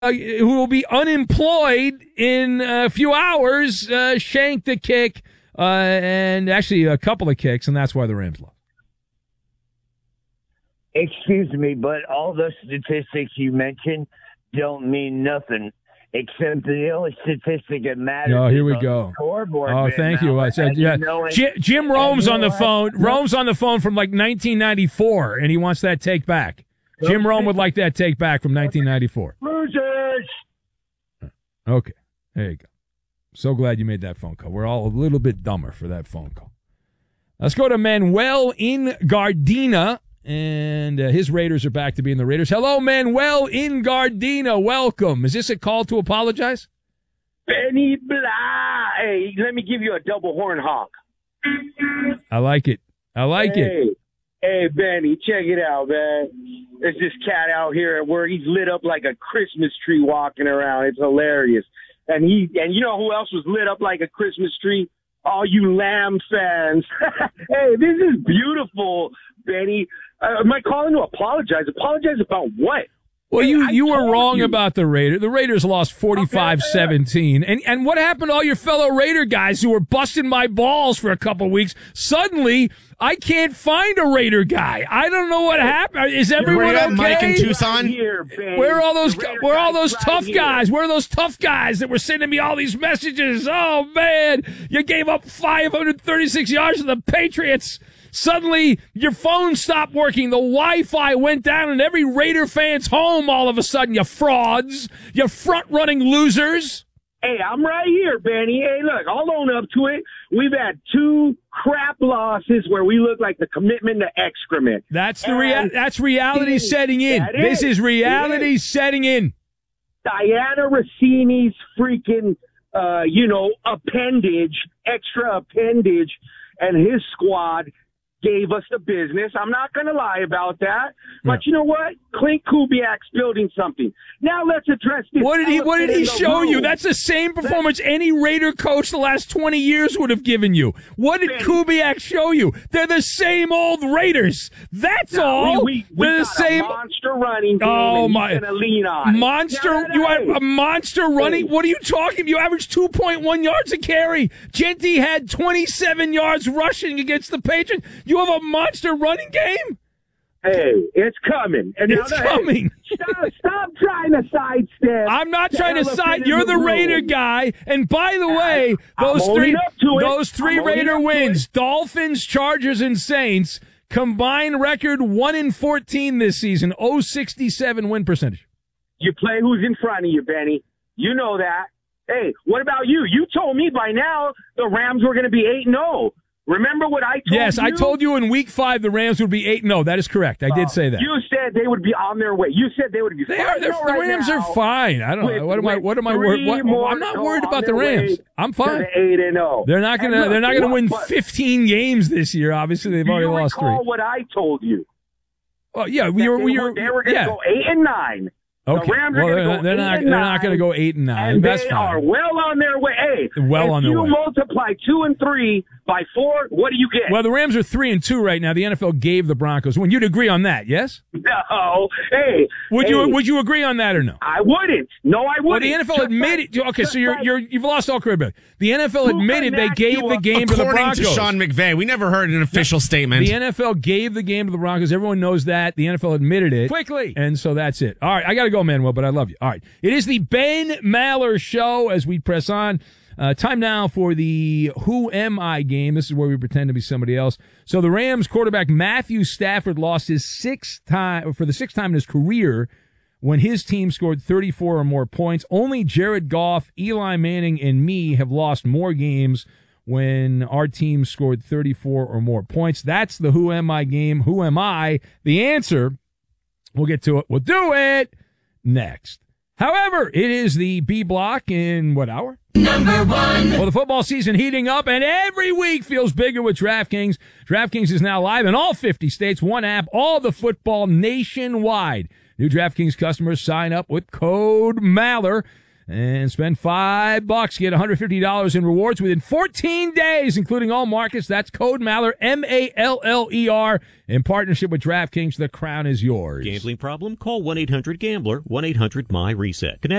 who will be unemployed in a few hours, shanked a kick, and actually a couple of kicks, and that's why the Rams lost. Excuse me, but all the statistics you mentioned don't mean nothing, except the only statistic that matters. Oh, here we go. Oh, thank you. Jim Rome's on the phone. Rome's on the phone from like 1994, and he wants that take back. Jim Rome would like that take back from 1994. Losers! Okay, there you go. So glad you made that phone call. We're all a little bit dumber for that phone call. Let's go to Manuel in Gardena, and his Raiders are back to being the Raiders. Hello, Manuel in Gardena. Welcome. Is this a call to apologize? Benny Blah. Hey, let me give you a double horn honk. I like it. Hey, Benny, check it out, man. There's this cat out here at work. He's lit up like a Christmas tree walking around. It's hilarious. And you know who else was lit up like a Christmas tree? All you Lamb fans. Hey, this is beautiful, Benny. Am I calling to apologize? Apologize about what? Well, you were wrong about the Raiders. The Raiders lost 45-17. And what happened to all your fellow Raider guys who were busting my balls for a couple of weeks? Suddenly, I can't find a Raider guy. I don't know what happened. Is everyone okay? Mike in Tucson? Where are all those tough guys? Where are those tough guys that were sending me all these messages? Oh, man, you gave up 536 yards to the Patriots. Suddenly, your phone stopped working, the Wi-Fi went down, and every Raider fan's home all of a sudden, you frauds, you front-running losers. Hey, I'm right here, Benny. Hey, look, I'll own up to it. We've had 2 crap losses where we look like the commitment to excrement. That's reality setting in. This is reality setting in. Diana Rossini's freaking, extra appendage, and his squad gave us the business. I'm not going to lie about that. But you know what? Clint Kubiak's building something. Now let's address this. What did he show you? That's the same performance any Raider coach the last 20 years would have given you. What did Kubiak show you? They're the same old Raiders. That's all. They're the same. A monster running game. Oh, my. Going to lean on monster. You had a monster running. What are you talking? You averaged 2.1 yards a carry. Genty had 27 yards rushing against the Patriots. You have a monster running game? Hey, it's coming. And it's coming. Stop trying to sidestep. I'm not trying to side. You're the Raider guy. And by the way, those three Raider wins, Dolphins, Chargers, and Saints, combined record 1-14 this season, 0.67 win percentage. You play who's in front of you, Benny. You know that. Hey, what about you? You told me by now the Rams were going to be 8-0. Remember what I told you? Yes, I told you in Week 5 the Rams would be 8-0. That is correct. I did say that. You said they would be on their way. You said they would be. The Rams are fine. I don't know. What am I worried? I'm not worried about the Rams. I'm fine. 8-0. They're not gonna win 15 games this year. Obviously, they've already lost 3. What I told you? Oh yeah, they were going to go 8-9. Okay. The Rams are they're not going to go 8-9. And that's they fine. are well on their way. Hey, on their way. If you multiply 2 and 3 by 4, what do you get? Well, the Rams are 3-2 right now. The NFL gave the Broncos one. You'd agree on that, yes? No. Hey. Would you agree on that or no? I wouldn't. No, I wouldn't. Well, the NFL admitted. Okay, so you've lost all credibility. The NFL admitted they gave the game to the Broncos. According to Sean McVay, we never heard an official statement. The NFL gave the game to the Broncos. Everyone knows that. The NFL admitted it quickly, and so that's it. All right, I got to go, Manuel, but I love you. All right, it is the Ben Maller Show as we press on. Time now for the Who Am I game. This is where we pretend to be somebody else. So the Rams quarterback Matthew Stafford lost his 6th time for the 6th time in his career when his team scored 34 or more points. Only Jared Goff, Eli Manning, and me have lost more games when our team scored 34 or more points. That's the Who Am I game. Who am I? The answer, we'll get to it. We'll do it next. However, it is the B block in what hour? Number 1. Well, the football season heating up, and every week feels bigger with DraftKings. DraftKings is now live in all 50 states, one app, all the football nationwide. New DraftKings customers sign up with code MALLER, and spend $5. Get $150 in rewards within 14 days, including all markets. That's code Maller, M-A-L-L-E-R, in partnership with DraftKings. The crown is yours. Gambling problem? Call 1-800-GAMBLER, 1-800-MY-RESET.